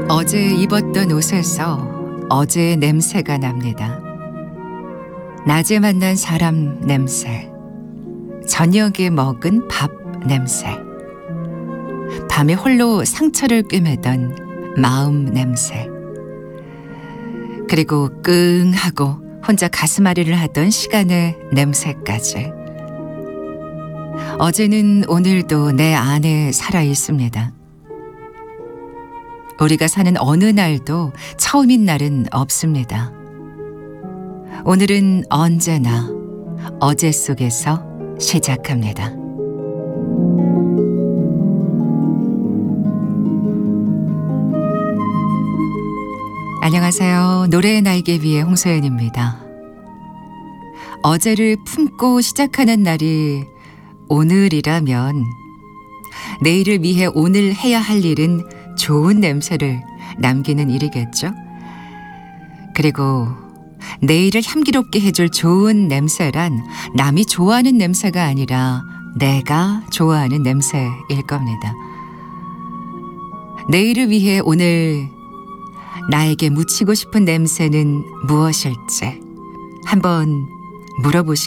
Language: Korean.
어제 입었던 옷에서 어제의 냄새가 납니다. 낮에 만난 사람 냄새, 저녁에 먹은 밥 냄새, 밤에 홀로 상처를 꿰매던 마음 냄새, 그리고 끙 하고 혼자 가슴앓이를 하던 시간의 냄새까지. 어제는 오늘도 내 안에 살아 있습니다. 우리가 사는 어느 날도 처음인 날은 없습니다. 오늘은 언제나 어제 속에서 시작합니다. 안녕하세요. 노래의 날개 위의 홍소연입니다. 어제를 품고 시작하는 날이 오늘이라면 내일을 위해 오늘 해야 할 일은 좋은 냄새를 남기는 일이겠죠. 그리고 내일을 향기롭게 해줄 좋은 냄새란 남이 좋아하는 냄새가 아니라 내가 좋아하는 냄새일 겁니다. 내일을 위해 오늘 나에게 묻히고 싶은 냄새는 무엇일지 한번 물어보시겠습니다.